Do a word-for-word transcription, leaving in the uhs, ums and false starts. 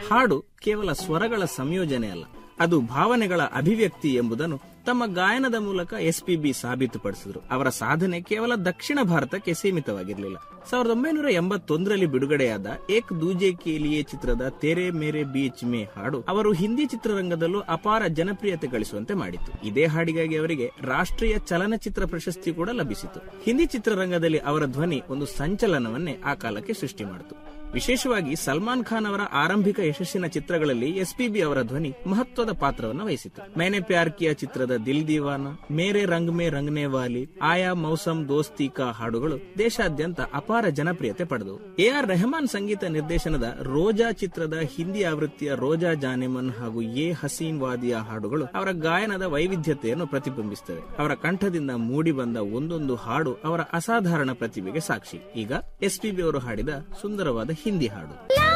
ಹಾಡು ಕೇವಲ ಸ್ವರಗಳ ಸಂಯೋಜನೆ ಅಲ್ಲ, ಅದು ಭಾವನೆಗಳ ಅಭಿವ್ಯಕ್ತಿ ಎಂಬುದನ್ನು ತಮ್ಮ ಗಾಯನದ ಮೂಲಕ ಎಸ್ಪಿಬಿ ಸಾಬೀತುಪಡಿಸಿದ್ರು. ಅವರ ಸಾಧನೆ ಕೇವಲ ದಕ್ಷಿಣ ಭಾರತಕ್ಕೆ ಸೀಮಿತವಾಗಿರಲಿಲ್ಲ. ಸಾವಿರದ ಒಂಬೈನೂರ ಎಂಬತ್ತೊಂದರಲ್ಲಿ ಬಿಡುಗಡೆಯಾದ ಏಕ್ ದೂಜೆ ಕೆ ಲಿಯೆ ಚಿತ್ರದ ತೆರೆ ಮೇರೆ ಬೀಚ್ ಮೇ ಹಾಡು ಅವರು ಹಿಂದಿ ಚಿತ್ರರಂಗದಲ್ಲೂ ಅಪಾರ ಜನಪ್ರಿಯತೆ ಗಳಿಸುವಂತೆ ಮಾಡಿತು. ಇದೇ ಹಾಡಿಗಾಗಿ ಅವರಿಗೆ ರಾಷ್ಟ್ರೀಯ ಚಲನಚಿತ್ರ ಪ್ರಶಸ್ತಿ ಕೂಡ ಲಭಿಸಿತು. ಹಿಂದಿ ಚಿತ್ರರಂಗದಲ್ಲಿ ಅವರ ಧ್ವನಿ ಒಂದು ಸಂಚಲನವನ್ನೇ ಆ ಕಾಲಕ್ಕೆ ಸೃಷ್ಟಿ ಮಾಡಿತು. ವಿಶೇಷವಾಗಿ ಸಲ್ಮಾನ್ ಖಾನ್ ಅವರ ಆರಂಭಿಕ ಯಶಸ್ಸಿನ ಚಿತ್ರಗಳಲ್ಲಿ ಎಸ್ಪಿಬಿ ಅವರ ಧ್ವನಿ ಮಹತ್ವದ ಪಾತ್ರವನ್ನು ವಹಿಸಿತು. ಮೈನೆ ಪ್ಯಾರ್ ಕಿಯಾ ಚಿತ್ರದ ದಿಲ್ ದೀವಾನ, ಮೇರೆ ರಂಗ್ ಮೇ ರಂಗ್ನೆ ವಾಲಿ, ಆಯಾ ಮೌಸಮ್ ದೋಸ್ತಿ ಕಾ ಹಾಡುಗಳು ದೇಶಾದ್ಯಂತ ಅಪಾರ ಜನಪ್ರಿಯತೆ ಪಡೆದವು. ಎ ಆರ್ ರೆಹಮಾನ್ ಸಂಗೀತ ನಿರ್ದೇಶನದ ರೋಜಾ ಚಿತ್ರದ ಹಿಂದಿ ಆವೃತ್ತಿಯ ರೋಜಾ ಜಾನೆಮನ್ ಹಾಗೂ ಎ ಹಸೀನ್ ವಾದಿಯಾ ಹಾಡುಗಳು ಅವರ ಗಾಯನದ ವೈವಿಧ್ಯತೆಯನ್ನು ಪ್ರತಿಬಿಂಬಿಸುತ್ತವೆ. ಅವರ ಕಂಠದಿಂದ ಮೂಡಿ ಬಂದ ಒಂದೊಂದು ಹಾಡು ಅವರ ಅಸಾಧಾರಣ ಪ್ರತಿಭೆಗೆ ಸಾಕ್ಷಿ. ಈಗ ಎಸ್ಪಿಬಿ ಅವರು ಹಾಡಿದ ಸುಂದರವಾದ ಹಿಂದಿ ಹಾಡು.